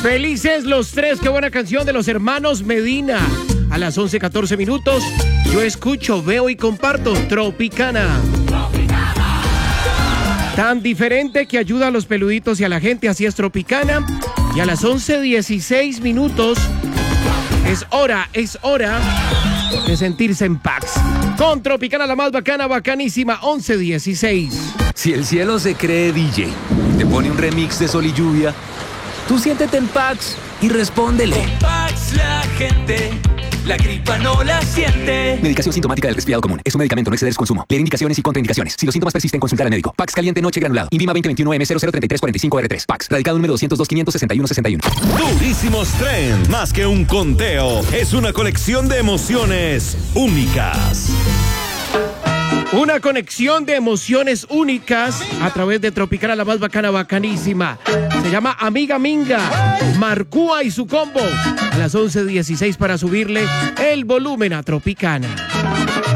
Felices los tres, qué buena canción de los hermanos Medina. A las 11:14 minutos, yo escucho, veo y comparto Tropicana. Tan diferente que ayuda a los peluditos y a la gente, así es Tropicana. Y a las 11:16 minutos, es hora de sentirse en Pax. Con Tropicana, la más bacana, bacanísima, 11:16. Si el cielo se cree DJ, te pone un remix de Sol y Lluvia, tú siéntete en Pax y respóndele. Con Pax la gente, la gripa no la siente. Medicación sintomática del resfriado común. Es un medicamento, no exceder su consumo. Leer indicaciones y contraindicaciones. Si los síntomas persisten, consultar al médico. Pax caliente noche granulado. Invima 2021M003345R3. Pax. Radicado número 202-561-61. Durísimos Trend. Más que un conteo, es una colección de emociones únicas. Una conexión de emociones únicas a través de Tropicana, la más bacana, bacanísima. Se llama Amiga Minga, Marcúa y su combo. A las 11:16 para subirle el volumen a Tropicana.